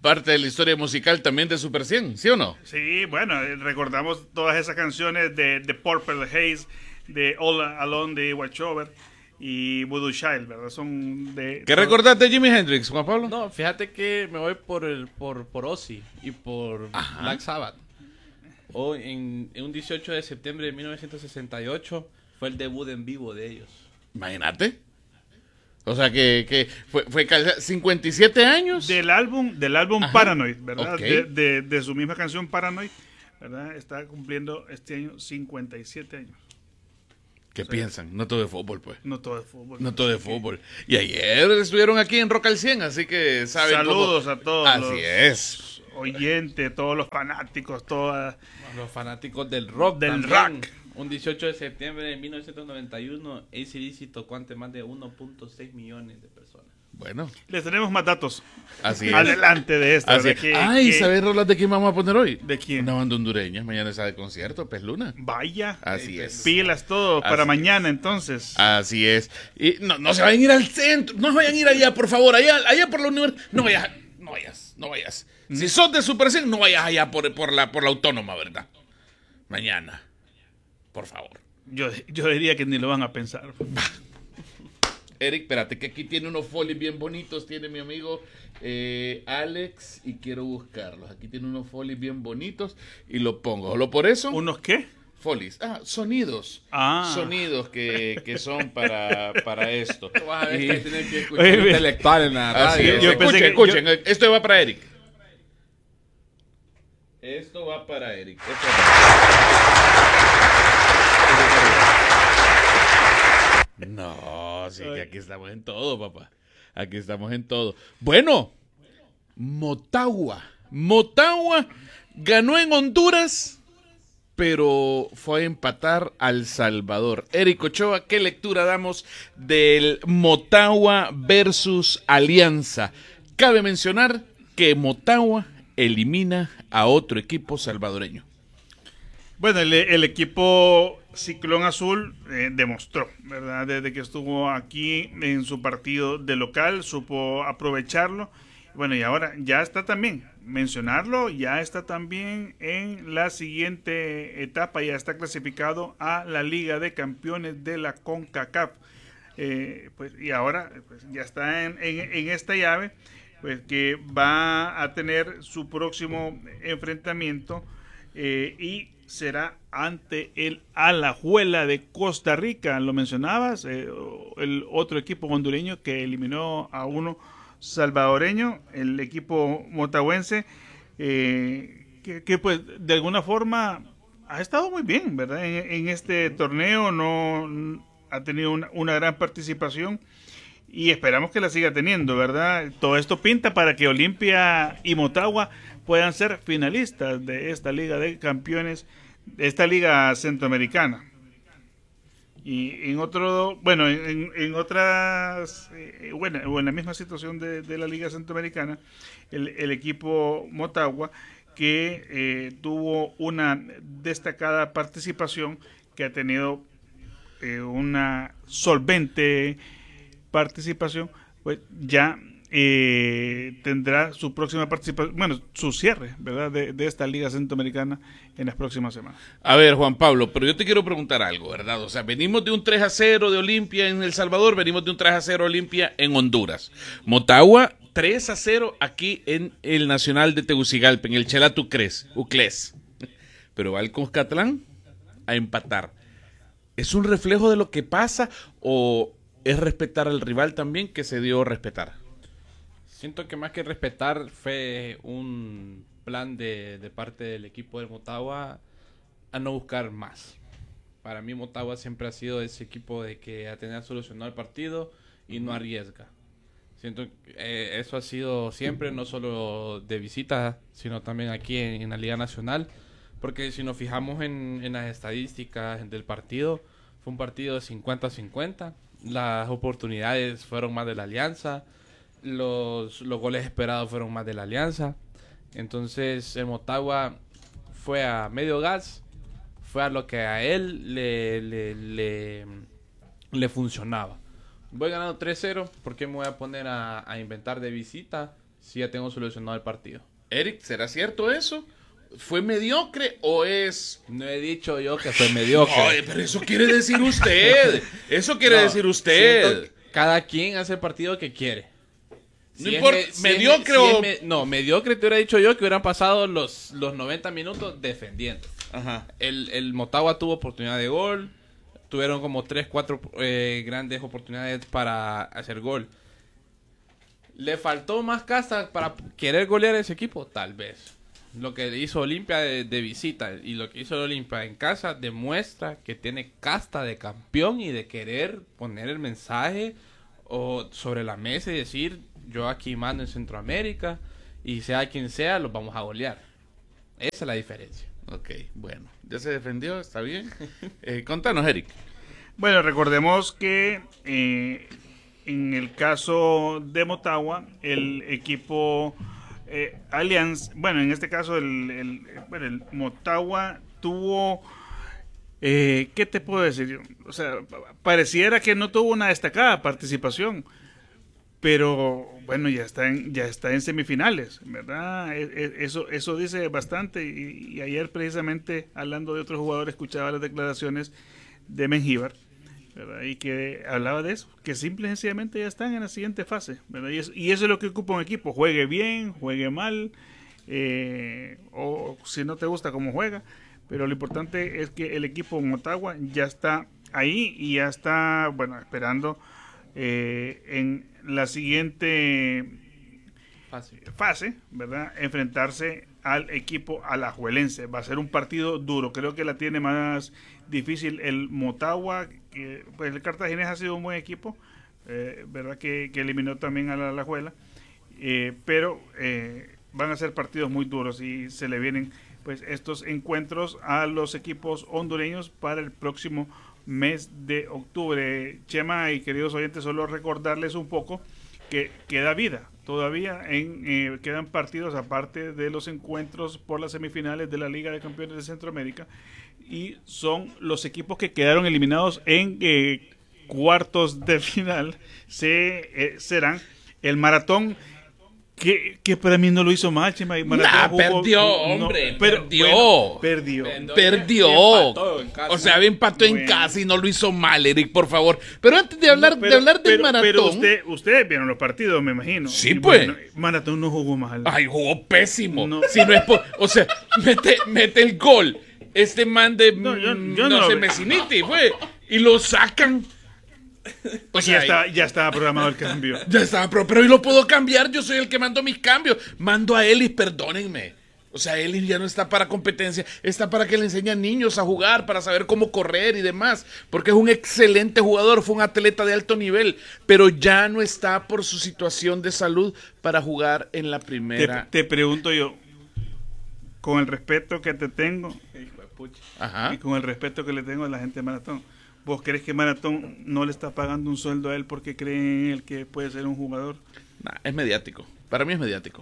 parte de la historia musical también de Super 100, ¿sí o no? Sí, bueno, recordamos todas esas canciones de Purple Haze, de All Alone de Watch Over y Voodoo Child, ¿verdad? Son de... ¿Qué recordás de Jimi Hendrix, Juan Pablo? No, fíjate que me voy por Ozzy y por Black Sabbath. En un 18 de septiembre de 1968 fue el debut en vivo de ellos. Imagínate. O sea que fue 57 años. Del álbum Ajá. Paranoid, ¿verdad? Ok. De su misma canción Paranoid, ¿verdad? Está cumpliendo este año 57 años. ¿Qué piensan? No todo de fútbol, pues. No todo es fútbol. No todo de fútbol. Y ayer estuvieron aquí en Rock al 100, así que saben Saludos cómo... a todos Así los es. oyentes, todos los fanáticos, todas... Los fanáticos del rock. Del también. rock. Un 18 de septiembre de 1991, AC/DC tocó ante más de 1.6 millones de personas. Bueno, Les tenemos más datos así es. adelante de esto. Así ¿verdad? es. Ay, ¿sabes, Roland, de quién vamos a poner hoy? ¿De quién? Una banda hondureña. Mañana está de concierto, Pez Luna. Vaya. Así es. Pilas todo para Así mañana, entonces. Así es. Y no se vayan a ir al centro. No se vayan a ir allá, por favor. Allá por la universidad. No vayas. Si sos de Super 100, no vayas allá por la autónoma, ¿verdad? Mañana. Por favor. Yo diría que ni lo van a pensar. Eric, espérate, que aquí tiene unos folies bien bonitos. Tiene mi amigo Alex. Y quiero buscarlos. Aquí tiene unos folies bien bonitos. Y lo pongo. ¿Solo por eso? ¿Unos qué? Folies. Sonidos. Ah. Sonidos que son para esto. Vas a ver Y- que tienes que escuchar Oye, intelectual en la Así radio. es. Yo pensé Escuchen. que- Esto va para Eric. Esto va para Eric. Esto va para Eric. No, sí, que aquí estamos en todo, papá. Aquí estamos en todo. Bueno, Motagua ganó en Honduras, pero fue a empatar al Salvador. Eric Ochoa, ¿qué lectura damos del Motagua versus Alianza? Cabe mencionar que Motagua elimina a otro equipo salvadoreño. Bueno, el equipo Ciclón Azul demostró, ¿verdad? Desde que estuvo aquí en su partido de local, supo aprovecharlo. Bueno, y ahora ya está también, mencionarlo, ya está también en la siguiente etapa, ya está clasificado a la Liga de Campeones de la CONCACAF. Pues, y ahora pues, ya está en esta llave, pues que va a tener su próximo enfrentamiento y será ante el Alajuela de Costa Rica. Lo mencionabas, el otro equipo hondureño que eliminó a uno salvadoreño, el equipo motahuense, que pues de alguna forma ha estado muy bien, ¿verdad? En este torneo no ha tenido una gran participación y esperamos que la siga teniendo, ¿verdad? Todo esto pinta para que Olimpia y Motagua puedan ser finalistas de esta Liga de Campeones, de esta Liga Centroamericana. Y en otro, bueno, en otras, bueno, o en la misma situación de la Liga Centroamericana, el equipo Motagua, que tuvo una destacada participación, que ha tenido una solvente participación, pues ya tendrá su próxima participación, bueno, su cierre, ¿verdad? De esta Liga Centroamericana en las próximas semanas. A ver, Juan Pablo, pero yo te quiero preguntar algo, ¿verdad? O sea, venimos de un 3-0 de Olimpia en El Salvador, venimos de un 3-0 Olimpia en Honduras. Motagua, 3-0 aquí en el Nacional de Tegucigalpa, en el Chelatu Uclés. Pero va el Cuscatlán a empatar. ¿Es un reflejo de lo que pasa o es respetar al rival también que se dio a respetar? Siento que más que respetar fue un plan de parte del equipo de Motagua a no buscar más. Para mí Motagua siempre ha sido ese equipo de que a tener solucionado el partido y no arriesga. Siento que eso ha sido siempre, no solo de visita, sino también aquí en la Liga Nacional. Porque si nos fijamos en las estadísticas del partido, fue un partido de 50-50. Las oportunidades fueron más de la Alianza. Los goles esperados fueron más de la Alianza. Entonces el Motagua fue a medio gas, fue a lo que a él le funcionaba. Voy ganando 3-0, ¿por qué me voy a poner a inventar de visita? sí ya tengo solucionado el partido. Eric, ¿será cierto eso? ¿Fue mediocre o es...? No he dicho yo que fue mediocre. Oye, pero eso quiere decir usted. Eso quiere decir usted. Cada quien hace el partido que quiere. No importa, mediocre o... No, mediocre te hubiera dicho yo que hubieran pasado los 90 minutos defendiendo. Ajá. El Motagua tuvo oportunidad de gol. Tuvieron como 3, 4 grandes oportunidades para hacer gol. ¿Le faltó más casta para querer golear a ese equipo? Tal vez. Lo que hizo Olimpia de visita y lo que hizo Olimpia en casa demuestra que tiene casta de campeón y de querer poner el mensaje sobre la mesa y decir, yo aquí mando en Centroamérica y sea quien sea, los vamos a golear. Esa es la diferencia. Ok, bueno. Ya se defendió, está bien. Contanos, Eric. Bueno, recordemos que en el caso de Motagua, el equipo Allianz, bueno, en este caso el Motagua tuvo, ¿qué te puedo decir? O sea, pareciera que no tuvo una destacada participación, pero bueno, ya está en semifinales, ¿verdad? Eso dice bastante y ayer precisamente hablando de otros jugadores escuchaba las declaraciones de Mengíbar, ¿verdad? Y que hablaba de eso, que simple y sencillamente ya están en la siguiente fase, ¿verdad? Y eso es lo que ocupa un equipo, juegue bien, juegue mal, o si no te gusta cómo juega, pero lo importante es que el equipo Motagua ya está ahí y ya está, bueno, esperando en la siguiente fase, ¿verdad? Enfrentarse al equipo alajuelense. Va a ser un partido duro, creo que la tiene más difícil el Motagua, que pues el Cartaginés ha sido un buen equipo, ¿verdad? Que eliminó también a la Alajuela, pero van a ser partidos muy duros y se le vienen pues estos encuentros a los equipos hondureños para el próximo mes de octubre. Chema y queridos oyentes, solo recordarles un poco que queda vida todavía quedan partidos aparte de los encuentros por las semifinales de la Liga de Campeones de Centroamérica, y son los equipos que quedaron eliminados en cuartos de final. Serán el Maratón, que para mí no lo hizo mal, Chema. Perdió, hombre. Perdió. O sea, empató en casa y no lo hizo mal, Eric, por favor. Pero antes de hablar, del Maratón. Pero ustedes vieron los partidos, me imagino. Sí, pues. Bueno, Maratón no jugó mal. Ay, jugó pésimo. No. Si no es o sea, mete el gol. Este man de yo sé, Messiniti, fue. Y lo sacan. O sea, ya estaba programado el cambio. Ya estaba, pero yo lo puedo cambiar. Yo soy el que mando mis cambios. Mando a Ellis, perdónenme. O sea, Ellis ya no está para competencia. Está para que le enseñe a niños a jugar, para saber cómo correr y demás. Porque es un excelente jugador, fue un atleta de alto nivel. Pero ya no está por su situación de salud para jugar en la primera. Te pregunto yo, con el respeto que te tengo, ajá, y con el respeto que le tengo a la gente de Maratón, ¿vos crees que Maratón no le está pagando un sueldo a él porque cree en él que puede ser un jugador? Nah, es mediático. Para mí es mediático.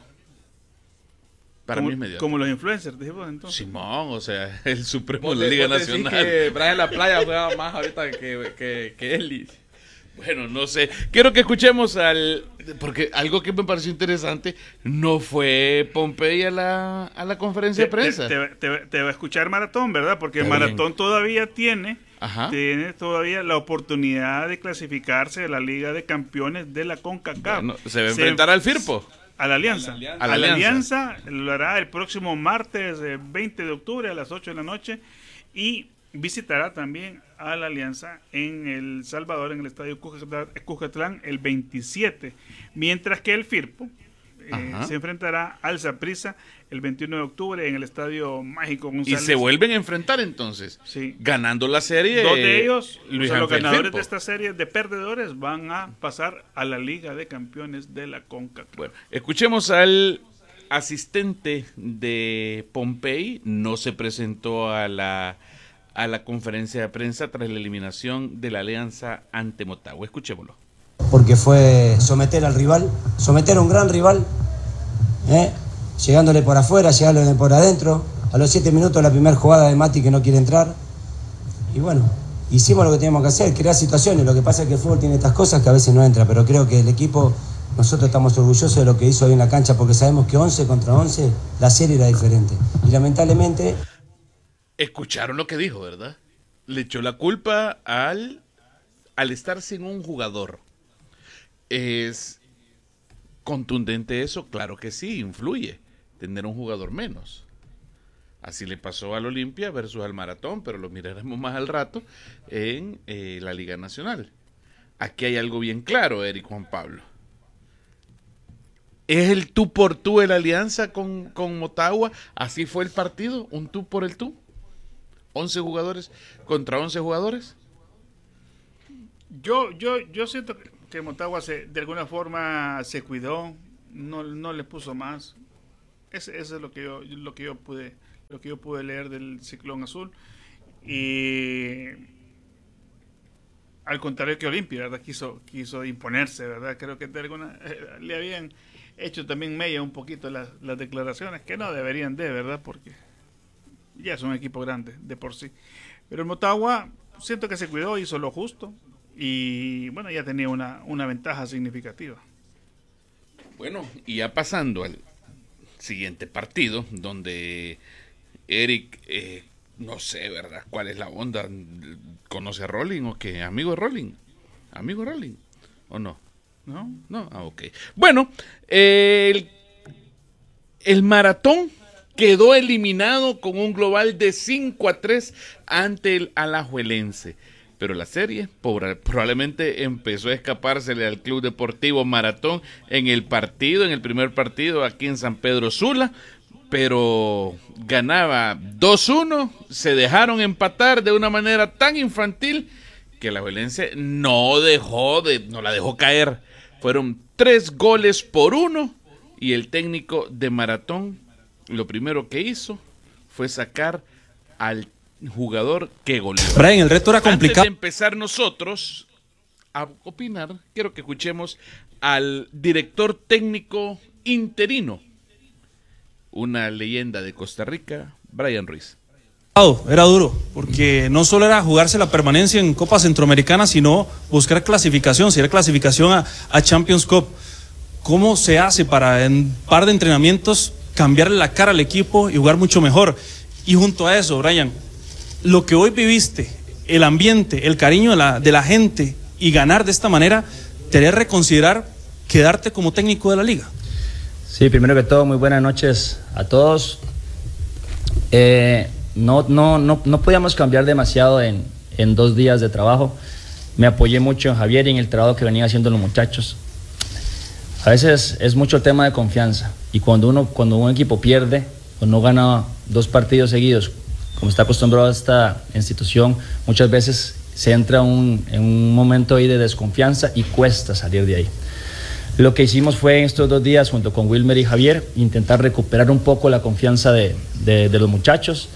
Como los influencers, dijimos entonces. Simón, o sea, el supremo de la Liga Nacional. Que Brian La Playa juega más ahorita que Ellis. Bueno, no sé. Quiero que escuchemos porque algo que me pareció interesante, no fue Pompey a la conferencia de prensa. Te va a escuchar Maratón, ¿verdad? Porque el Maratón todavía tiene todavía la oportunidad de clasificarse a la Liga de Campeones de la CONCACAF. Bueno, se va a enfrentar al Firpo. A la Alianza. A la Alianza lo hará el próximo martes 20 de octubre a las 8 de la noche, y visitará también a la Alianza en El Salvador, en el estadio Cuscatlán, el 27, mientras que el Firpo se enfrentará al Saprissa el 21 de octubre en el estadio Mágico González. Y se vuelven a enfrentar entonces, sí, ganando la serie. Dos de ellos, los ganadores Firpo de esta serie de perdedores, van a pasar a la Liga de Campeones de la CONCACAF. Bueno, escuchemos al asistente de Pompey. No se presentó a la conferencia de prensa tras la eliminación de la Alianza ante Motagua. Escuchémoslo. Porque fue someter al rival, someter a un gran rival, llegándole por afuera, llegándole por adentro. A los 7 minutos la primera jugada de Mati que no quiere entrar. Y bueno, hicimos lo que teníamos que hacer, crear situaciones. Lo que pasa es que el fútbol tiene estas cosas que a veces no entra, pero creo que el equipo Nosotros estamos orgullosos de lo que hizo hoy en la cancha porque sabemos que 11 contra 11 la serie era diferente. Y lamentablemente... Escucharon lo que dijo, ¿verdad? Le echó la culpa al estar sin un jugador. ¿Es contundente eso? Claro que sí, influye tener un jugador menos. Así le pasó al Olimpia versus al Maratón, pero lo miraremos más al rato en la Liga Nacional. Aquí hay algo bien claro, Eric Juan Pablo. ¿Es el tú por tú en la alianza con Motagua? ¿Así fue el partido? ¿Un tú por el tú? ¿11 jugadores contra 11 jugadores? Yo siento que Motagua de alguna forma se cuidó, no le puso más. Eso es lo que yo pude leer del Ciclón Azul. Y al contrario que Olimpia, ¿verdad? Quiso imponerse, ¿verdad? Creo que le habían hecho también mella un poquito las declaraciones, que no deberían ¿verdad? Porque ya es un equipo grande de por sí. Pero el Motagua siento que se cuidó, hizo lo justo y bueno, ya tenía una ventaja significativa. Bueno, y ya pasando al siguiente partido, donde Eric, no sé, ¿verdad? ¿Cuál es la onda? ¿Conoce a Rolling o qué? ¿Amigo de Rolling? ¿Amigo de Rolling? ¿O no? ¿No? No, ok. Bueno, el Maratón quedó eliminado con un global de 5-3 ante el Alajuelense. Pero la serie probablemente empezó a escapársele al Club Deportivo Maratón en el primer partido aquí en San Pedro Sula, pero ganaba 2-1, se dejaron empatar de una manera tan infantil que el Alajuelense no la dejó caer. Fueron 3-1 y el técnico de Maratón lo primero que hizo fue sacar al jugador que goleó. Brian, el reto era complicado. Antes de empezar nosotros a opinar, quiero que escuchemos al director técnico interino, una leyenda de Costa Rica, Brian Ruiz. Era duro, porque no solo era jugarse la permanencia en Copa Centroamericana, sino buscar clasificación, si era clasificación a Champions Cup. ¿Cómo se hace para en un par de entrenamientos cambiarle la cara al equipo y jugar mucho mejor? Y junto a eso, Brian, lo que hoy viviste, el ambiente, el cariño de la gente y ganar de esta manera, ¿te haría reconsiderar quedarte como técnico de la liga? Sí, primero que todo, muy buenas noches a todos. No podíamos cambiar demasiado en 2 días de trabajo. Me apoyé mucho en Javier y en el trabajo que venían haciendo los muchachos. A veces es mucho tema de confianza y cuando un equipo pierde o no gana 2 partidos seguidos, como está acostumbrado a esta institución, muchas veces se entra en un momento ahí de desconfianza y cuesta salir de ahí. Lo que hicimos fue en estos 2 días, junto con Wilmer y Javier, intentar recuperar un poco la confianza de los muchachos.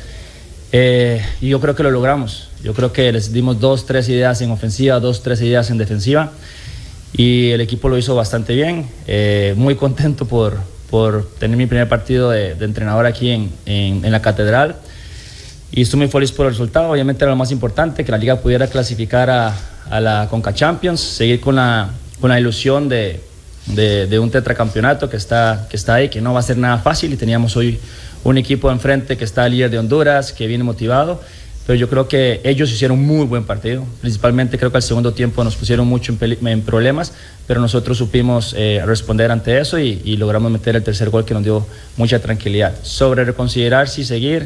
Y yo creo que lo logramos. Yo creo que les dimos 2-3 ideas en ofensiva, 2-3 ideas en defensiva. Y el equipo lo hizo bastante bien. Muy contento por tener mi primer partido de entrenador aquí en la Catedral. Y estoy muy feliz por el resultado. Obviamente era lo más importante, que la liga pudiera clasificar a la Conca Champions, seguir con la ilusión de un tetracampeonato que está ahí, que no va a ser nada fácil, y teníamos hoy un equipo enfrente que está líder de Honduras, que viene motivado, pero yo creo que ellos hicieron un muy buen partido. Principalmente creo que al segundo tiempo nos pusieron mucho en problemas, pero nosotros supimos responder ante eso y logramos meter el tercer gol que nos dio mucha tranquilidad. Sobre reconsiderar si seguir...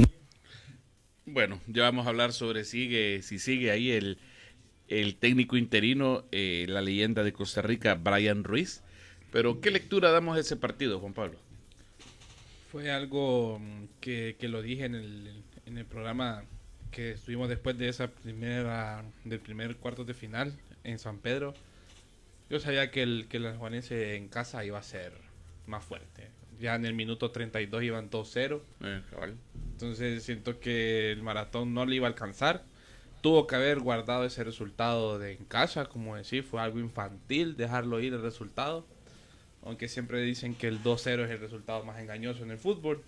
Bueno, ya vamos a hablar sobre si sigue ahí el técnico interino, la leyenda de Costa Rica, Brian Ruiz. Pero, ¿qué lectura damos de ese partido, Juan Pablo? Fue algo que lo dije en el programa que estuvimos después de del primer cuarto de final en San Pedro. Yo sabía que el Alajuelense en casa iba a ser más fuerte. Ya en el minuto 32 iban 2-0. Entonces siento que el Maratón no le iba a alcanzar. Tuvo que haber guardado ese resultado en casa, como decir, fue algo infantil dejarlo ir el resultado. Aunque siempre dicen que el 2-0 es el resultado más engañoso en el fútbol.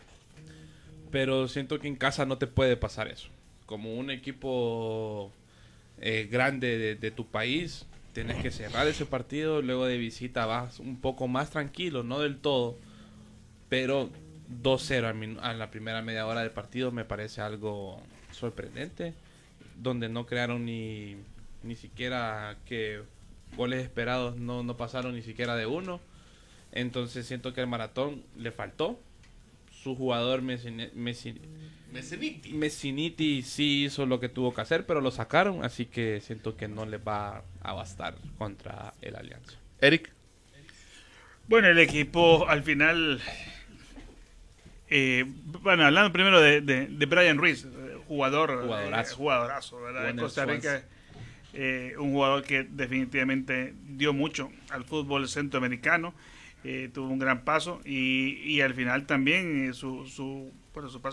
Pero siento que en casa no te puede pasar eso. Como un equipo grande de tu país, tenés que cerrar ese partido, luego de visita vas un poco más tranquilo, no del todo, pero 2-0 a la primera media hora del partido me parece algo sorprendente, donde no crearon ni siquiera que goles esperados no pasaron ni siquiera de uno. Entonces siento que el Maratón le faltó. Su jugador Messiniti sí hizo lo que tuvo que hacer, pero lo sacaron, así que siento que no les va a bastar contra el Alianza. Eric. Bueno, el equipo al final, bueno, hablando primero de Brian Ruiz, jugadorazo, ¿verdad? En Costa Rica, un jugador que definitivamente dio mucho al fútbol centroamericano. Tuvo un gran paso y al final también su paso